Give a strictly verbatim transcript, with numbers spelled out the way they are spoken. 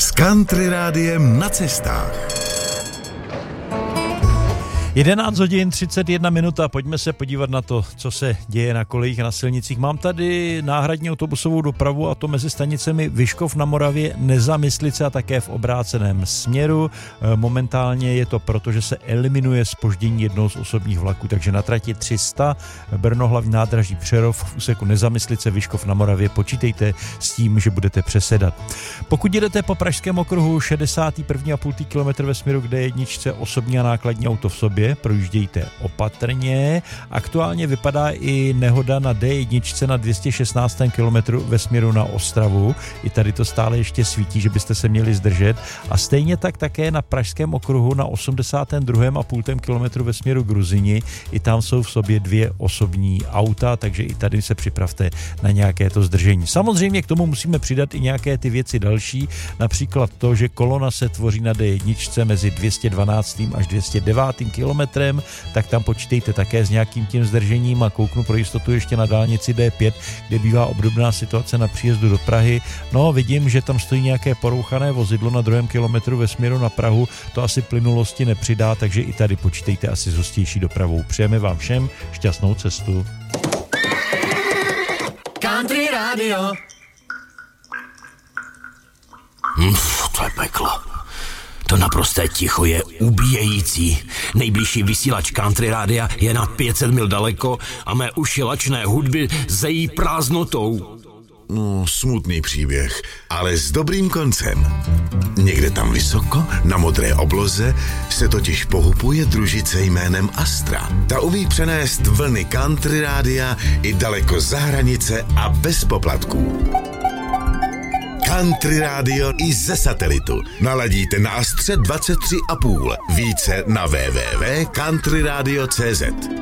S Country Rádiem na cestách. jedenáct hodin třicet jedna minut a pojďme se podívat na to, co se děje na kolejích a na silnicích. Mám tady náhradní autobusovou dopravu, a to mezi stanicemi Vyškov na Moravě, Nezamyslice a také v obráceném směru. Momentálně je to proto, že se eliminuje zpoždění jednoho z osobních vlaků, takže na trati tři sta Brno hlavní nádraží Přerov v úseku Nezamyslice Vyškov na Moravě počítejte s tím, že budete přesedat. Pokud jedete po Pražském okruhu šedesát jedna celá pět kilometru ve směru k D jedna osobní a nákladní auto v sobě, projíždějte opatrně. Aktuálně vypadá i nehoda na D jedna na dvě stě šestnáct kilometrů ve směru na Ostravu. I tady to stále ještě svítí, že byste se měli zdržet. A stejně tak také na Pražském okruhu na osmdesát dva celá pět kilometru ve směru k Gruzini. I tam jsou v sobě dvě osobní auta, takže i tady se připravte na nějaké to zdržení. Samozřejmě k tomu musíme přidat i nějaké ty věci další, například to, že kolona se tvoří na D jedna mezi dvě stě dvanáct až dvě stě devět kilometrem, tak tam počítejte také s nějakým tím zdržením a kouknu pro jistotu ještě na dálnici D pět, kde bývá obdobná situace na příjezdu do Prahy. No, vidím, že tam stojí nějaké porouchané vozidlo na druhém kilometru ve směru na Prahu, to asi plynulosti nepřidá, takže i tady počítejte asi s hustější dopravou. Přejeme vám všem šťastnou cestu. Country Radio. Hm, to je peklo. To naprosté ticho je ubíjející. Nejbližší vysílač Country Rádia je na pět set mil daleko a mé uši lačné hudby zejí prázdnotou. No, smutný příběh, ale s dobrým koncem. Někde tam vysoko, na modré obloze, se totiž pohupuje družice jménem Astra. Ta umí přenést vlny Country Rádia i daleko za hranice a bez poplatků. Country Radio i ze satelitu. Naladíte na Astře dvacet tři a půl. Více na w w w tečka country radio tečka c z.